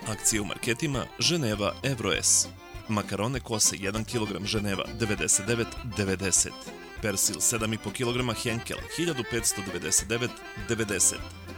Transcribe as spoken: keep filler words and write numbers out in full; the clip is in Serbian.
Akcije u marketima Ženeva Evroes. Makarone kose jedan kilogram Ženeva devedeset devet devedeset. Persil sedam i po kilograma Henkel hiljadu petsto devedeset devet devedeset.